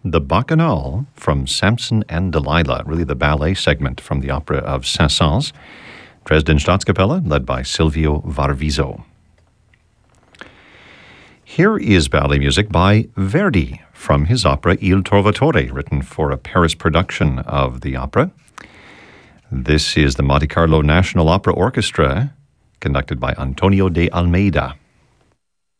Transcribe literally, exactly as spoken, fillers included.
the Bacchanal from Samson and Delilah, really the ballet segment from the opera of Saint-Saëns, Dresden Staatskapelle, led by Silvio Varviso. Here is ballet music by Verdi from his opera Il Trovatore, written for a Paris production of the opera. This is the Monte Carlo National Opera Orchestra, conducted by Antonio de Almeida.